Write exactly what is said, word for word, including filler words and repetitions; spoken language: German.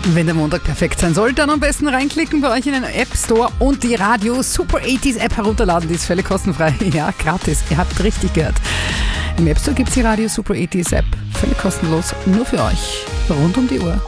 Wenn der Montag perfekt sein soll, dann am besten reinklicken bei euch in den App Store und die Radio Super achtziger App herunterladen. Die ist völlig kostenfrei. Ja, gratis. Ihr habt richtig gehört. Im App Store gibt es die Radio Super achtziger App. Völlig kostenlos. Nur für euch. Rund um die Uhr.